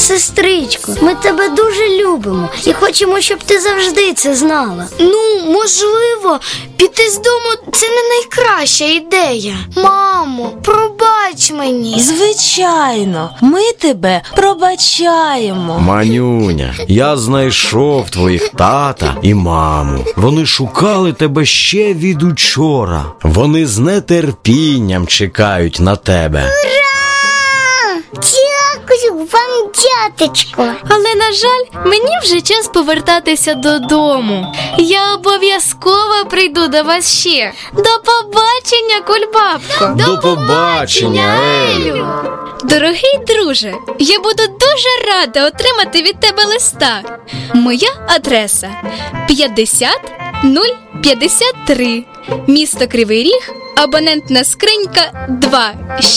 сестричко, ми тебе дуже любимо і хочемо, щоб ти завжди це знала. Можливо, піти з дому – це не найкраща ідея. Мамо, пробач мені. Звичайно, ми тебе пробачаємо. Манюня, я знайшов твоїх тата і маму. Вони шукали тебе ще від учора. Вони з нетерпінням чекають на тебе. Дякую вам, дятечко. Але, на жаль, мені вже час повертатися додому. Я обов'язково прийду до вас ще. До побачення, Кульбабко. До побачення, Елю. Дорогий друже, я буду дуже рада отримати від тебе листа. Моя адреса 50053, місто Кривий Ріг, абонентна скринька 2.